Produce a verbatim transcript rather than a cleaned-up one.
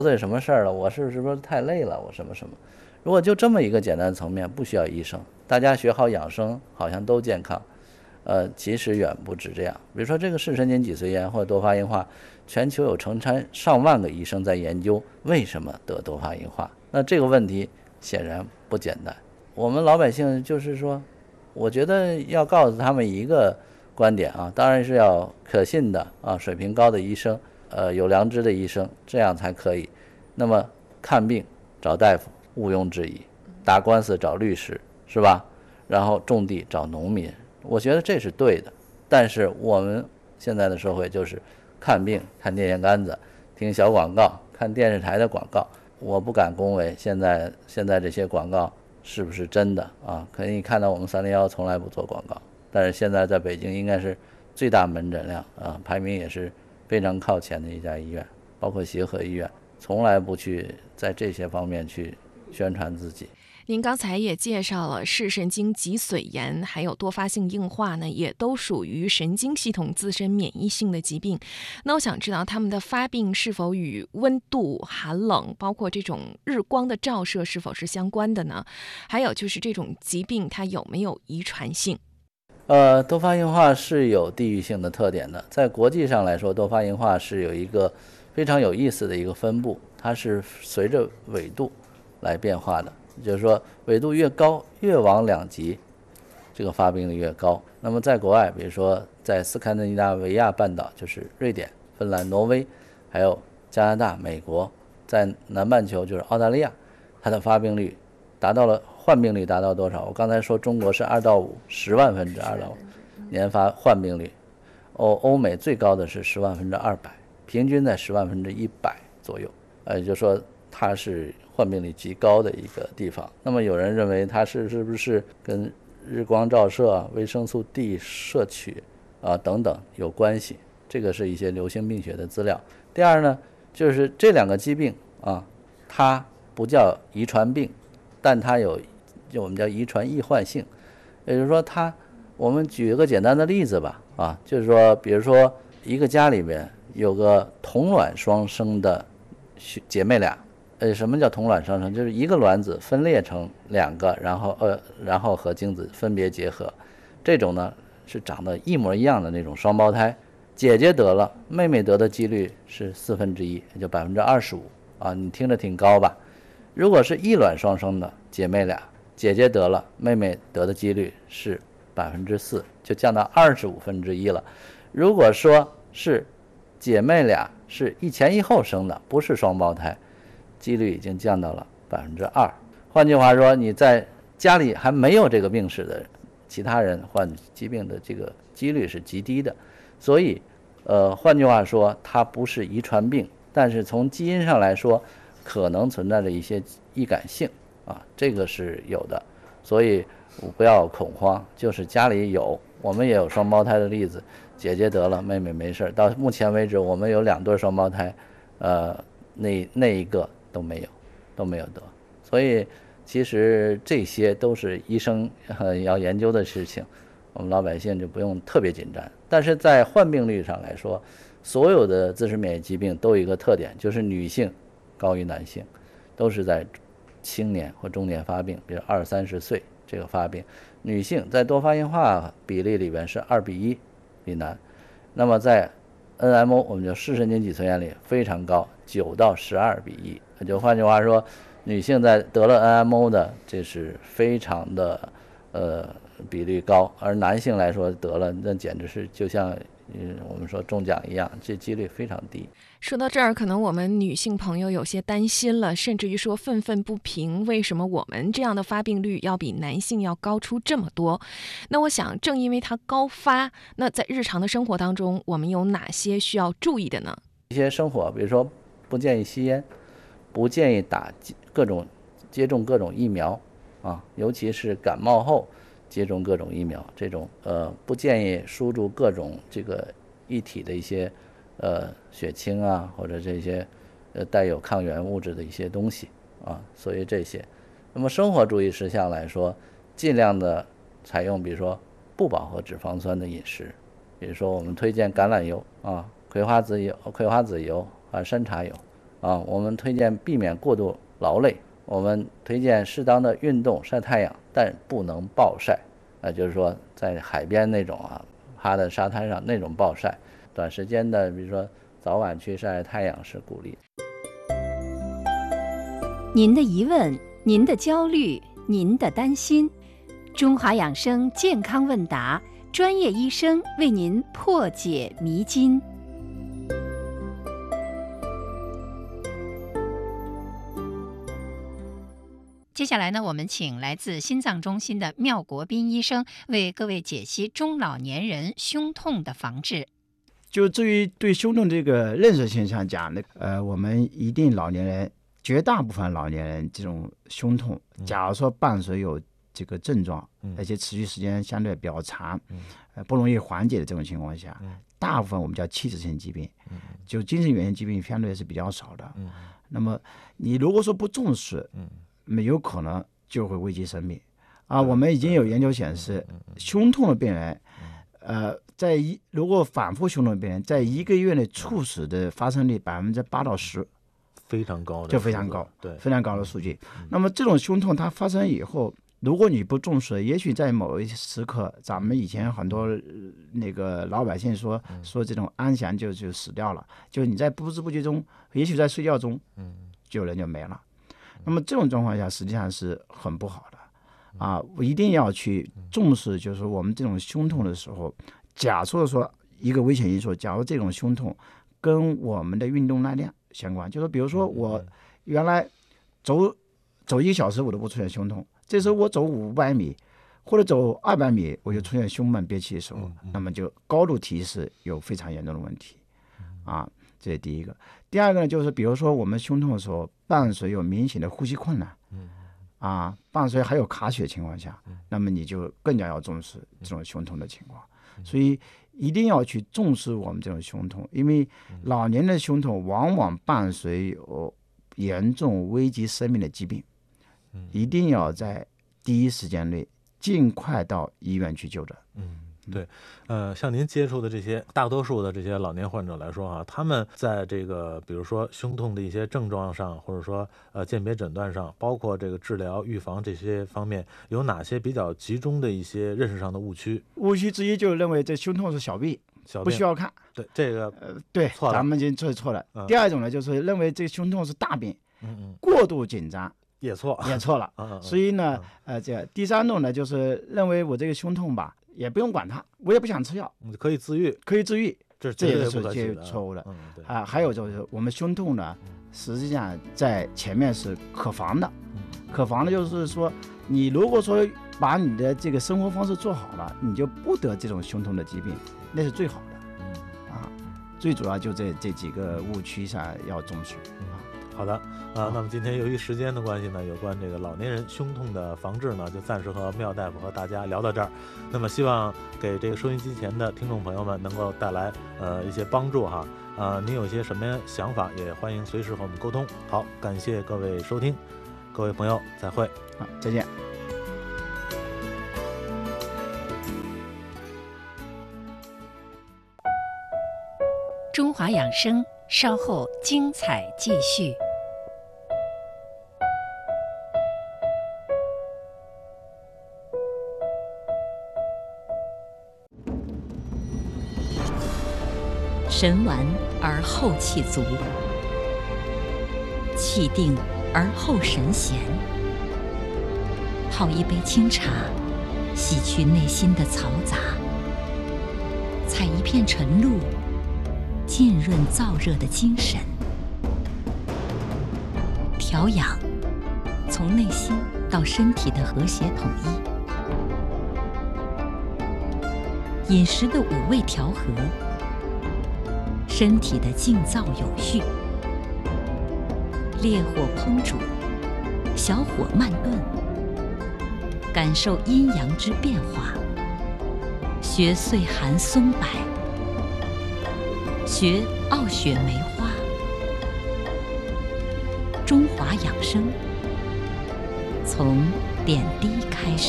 子有什么事儿了，我是是不是太累了，我什么什么。如果就这么一个简单的层面，不需要医生，大家学好养生，好像都健康。呃，其实远不止这样。比如说这个视神经脊髓炎或者多发硬化，全球有成千上万个医生在研究为什么得多发硬化。那这个问题显然不简单。我们老百姓就是说，我觉得要告诉他们一个观点啊，当然是要可信的啊，水平高的医生，呃，有良知的医生，这样才可以。那么看病找大夫毋庸置疑，打官司找律师是吧？然后种地找农民，我觉得这是对的。但是我们现在的社会就是看病看电线杆子，听小广告，看电视台的广告。我不敢恭维现在现在这些广告是不是真的啊？可以看到我们三零一从来不做广告，但是现在在北京应该是最大门诊量啊，排名也是非常靠前的一家医院，包括协和医院，从来不去在这些方面去宣传自己。 您刚才也介绍了视神经脊髓炎还有多发性硬化呢，也都属于神经系统自身免疫性的疾病。那我想知道它们的发病是否与温度、寒冷，包括这种日光的照射是否是相关的呢？还有就是这种疾病它有没有遗传性？ 呃，多发硬化是有地域性的特点的。在国际上来说，多发硬化是有一个非常有意思的一个分布，它是随着纬度来变化的。就是说纬度越高，越往两极，这个发病率越高。那么在国外，比如说在斯堪的纳维亚半岛，就是瑞典、芬兰、挪威，还有加拿大、美国，在南半球就是澳大利亚，它的发病率达到了患病率达到多少？我刚才说中国是二到五，十万分之二到五年发患病率。欧欧美最高的是十万分之二百，平均在十万分之一百左右。呃，也就是说它是患病率极高的一个地方。那么有人认为它是是不是跟日光照射、维生素 D 摄取啊等等有关系？这个是一些流行病学的资料。第二呢，就是这两个疾病啊，它不叫遗传病，但它有就我们叫遗传易患性。也就是说它，我们举一个简单的例子吧，啊，就是说，比如说一个家里面有个同卵双生的姐妹俩。呃，什么叫同卵双生？就是一个卵子分裂成两个，然后呃，然后和精子分别结合，这种呢是长得一模一样的那种双胞胎。姐姐得了，妹妹得的几率是四分之一，也就百分之二十五啊，你听着挺高吧？如果是异卵双生的姐妹俩，姐姐得了，妹妹得的几率是百分之四，就降到二十五分之一了。如果说是姐妹俩是一前一后生的，不是双胞胎，几率已经降到了百分之二。换句话说，你在家里还没有这个病史的其他人患疾病的这个几率是极低的。所以，呃，换句话说，它不是遗传病，但是从基因上来说，可能存在着一些易感性啊，这个是有的。所以不要恐慌，就是家里有，我们也有双胞胎的例子，姐姐得了，妹妹没事。到目前为止，我们有两对双胞胎，呃，那那一个都没有，都没有得。所以其实这些都是医生呃要研究的事情，我们老百姓就不用特别紧张。但是在患病率上来说，所有的自身免疫疾病都有一个特点，就是女性高于男性，都是在青年或中年发病，比如二三十岁这个发病。女性在多发硬化比例里边是二比一比男，那么在 N M O 我们叫视神经脊髓炎里非常高，九到十二比一。就换句话说，女性在得了 N M O 的，这是非常的呃比例高，而男性来说得了，那简直是就像嗯我们说中奖一样，这几率非常低。 说到这儿，可能我们女性朋友有些担心了，甚至于说愤愤不平，为什么我们这样的发病率要比男性要高出这么多？那我想，正因为它高发，那在日常的生活当中，我们有哪些需要注意的呢？ 一些生活，比如说不建议吸烟，不建议打各种接种各种疫苗啊，尤其是感冒后接种各种疫苗，这种呃不建议输入各种这个液体的一些呃血清啊，或者这些呃带有抗原物质的一些东西啊，所以这些。那么生活注意事项来说，尽量的采用比如说不饱和脂肪酸的饮食，比如说我们推荐橄榄油啊、葵花籽油、葵花籽油啊、山茶油啊，我们推荐避免过度劳累，我们推荐适当的运动晒太阳，但不能暴晒，啊，就是说在海边那种啊，趴在沙滩上那种暴晒，短时间的比如说早晚去晒太阳是鼓励。 您的疑问，您的焦虑，您的担心，中华养生健康问答，专业医生为您破解迷津。接下来呢，我们请来自心脏中心的妙国斌医生为各位解析中老年人胸痛的防治。 就至于对胸痛这个认识现象讲的，呃，我们一定老年人，绝大部分老年人这种胸痛，假如说伴随有这个症状，嗯、而且持续时间相对比较长，嗯呃，不容易缓解的这种情况下，嗯、大部分我们叫器质性疾病，嗯、就精神原因疾病相对是比较少的。嗯、那么你如果说不重视，嗯没有可能就会危及生命啊！我们已经有研究显示，胸痛的病人，呃，在一如果反复胸痛的病人，在一个月内猝死的发生率百分之八到十， 非常高的， 就非常高， 对， 非常高的数据。那么这种胸痛它发生以后，如果你不重视，也许在某一时刻，咱们以前很多那个老百姓说说这种安详就就死掉了，就你在不知不觉中，也许在睡觉中，嗯，就人就没了。那么这种状况下实际上是很不好的啊！我一定要去重视，就是我们这种胸痛的时候，假设说一个危险因素，假如这种胸痛跟我们的运动耐量相关，就是比如说我原来走走一个小时我都不出现胸痛，这时候我走五百米或者走二百米我就出现胸闷憋气的时候，那么就高度提示有非常严重的问题啊！这是第一个。第二个呢，就是比如说我们胸痛的时候，伴随有明显的呼吸困难，嗯，啊，伴随还有卡血情况下，那么你就更加要重视这种胸痛的情况。所以一定要去重视我们这种胸痛，因为老年的胸痛往往伴随有严重危及生命的疾病，一定要在第一时间内尽快到医院去就诊。 嗯。对，呃，像您接触的这些大多数的这些老年患者来说啊，他们在这个比如说胸痛的一些症状上，或者说呃鉴别诊断上，包括这个治疗预防这些方面，有哪些比较集中的一些认识上的误区？ 误区之一就是认为这胸痛是小病， 小病不需要看。 对，这个呃对， 错了， 咱们已经这错了。 嗯、 第二种呢，就是认为这个胸痛是大病， 嗯嗯， 过度紧张。 也错， 也错了。 嗯嗯、 所以呢， 嗯、 呃，这第三种呢，就是认为我这个胸痛吧，也不用管它，我也不想吃药， 可以自愈， 可以自愈， 这这也是这错误的。 嗯，对啊，还有就是我们胸痛呢，实际上在前面是可防的，嗯、可防的就是说，你如果说把你的这个生活方式做好了，你就不得这种胸痛的疾病，那是最好的。嗯，啊，最主要就这这几个误区上要重视。 嗯，好的。啊，那么今天由于时间的关系呢，有关这个老年人胸痛的防治呢，就暂时和妙大夫和大家聊到这儿。那么希望给这个收音机前的听众朋友们能够带来呃一些帮助哈。呃，您有一些什么想法，也欢迎随时和我们沟通。好，感谢各位收听，各位朋友再会。 好，再见。 中华养生，稍后精彩继续。神完而后气足，气定而后神闲。泡一杯清茶，洗去内心的嘈杂；采一片晨露，浸润燥热的精神。调养，从内心到身体的和谐统一。饮食的五味调和。身体的静躁有序，烈火烹煮，小火慢炖，感受阴阳之变化，学岁寒松柏，学傲雪梅花。中华养生，从点滴开始。